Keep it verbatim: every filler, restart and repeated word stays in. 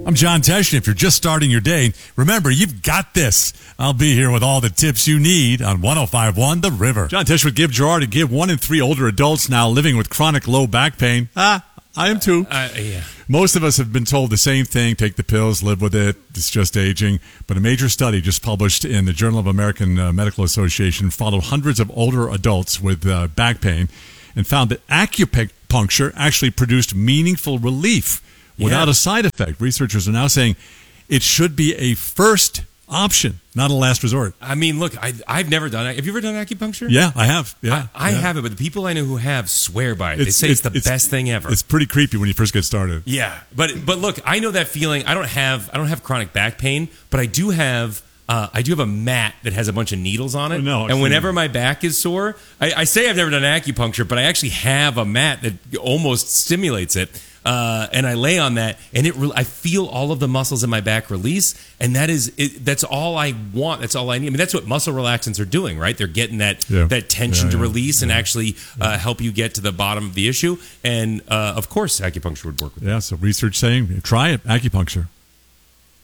I'm John Tesh, and if you're just starting your day, remember, you've got this. I'll be here with all the tips you need on one oh five point one The River. John Tesh with Give Gerard and Give. One in three older adults now living with chronic low back pain. Ah, I am too. Uh, yeah. Most of us have been told the same thing, take the pills, live with it, it's just aging. But a major study just published in the Journal of American uh, Medical Association followed hundreds of older adults with uh, back pain and found that acupuncture actually produced meaningful relief without Yeah. a side effect. Researchers are now saying it should be a first option, not a last resort. I mean, look, I, I've never done it. Have you ever done acupuncture? Yeah, I have. Yeah, I, I yeah. haven't, but the people I know who have swear by it. They say it's, the best thing ever. It's pretty creepy when you first get started. Yeah, but but look, I know that feeling. I don't have I don't have chronic back pain, but I do have uh, I do have a mat that has a bunch of needles on it. Oh, no, I've and seen whenever it. my back is sore, I, I say I've never done acupuncture, but I actually have a mat that almost stimulates it. Uh, and I lay on that, and it. Re- I feel all of the muscles in my back release, and that is. It, that's all I want. That's all I need. I mean, that's what muscle relaxants are doing, right? They're getting that Yeah. that tension Yeah, to yeah, release and yeah. actually uh, help you get to the bottom of the issue. And uh, of course, acupuncture would work with that. Yeah, so research saying try it, acupuncture.